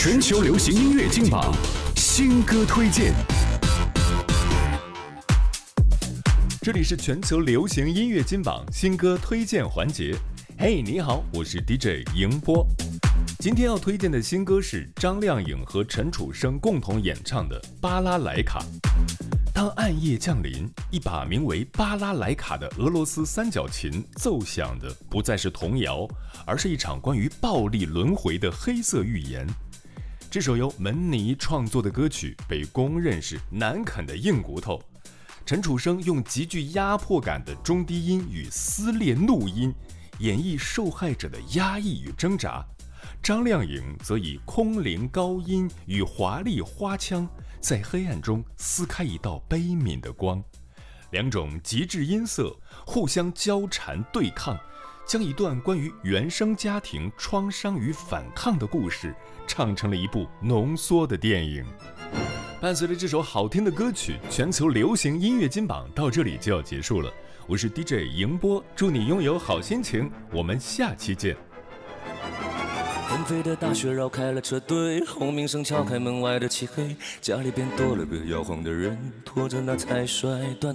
全球流行音乐金榜新歌推荐。这里是全球流行音乐金榜新歌推荐环节。嘿，你好，我是 DJ 迎波。今天要推荐的新歌是张靓颖和陈楚生共同演唱的《巴拉莱卡》。当暗夜降临，一把名为巴拉莱卡的俄罗斯三角琴奏响的不再是童谣，而是一场关于暴力轮回的黑色预言。这首由门尼创作的歌曲被公认是难啃的硬骨头。陈楚生用极具压迫感的中低音与撕裂怒音演绎受害者的压抑与挣扎，张靓颖则以空灵高音与华丽花腔在黑暗中撕开一道悲悯的光。两种极致音色互相交缠对抗，将一段关于原生家庭创伤与反抗的故事唱成了一部浓缩的电影。伴随着这首好听的歌曲，全球流行音乐金榜到这里就要结束了。我是 DJ 迎波，祝你拥有好心情，我们下期见。 纷飞的大雪绕开了车队，轰鸣声敲开门外的漆黑，家里边多了个摇晃的人，拖着那才摔断